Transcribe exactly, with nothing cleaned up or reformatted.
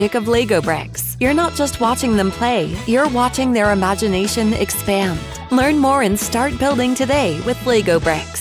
of Lego bricks. You're not just watching them play, you're watching their imagination expand. Learn more and start building today with Lego bricks.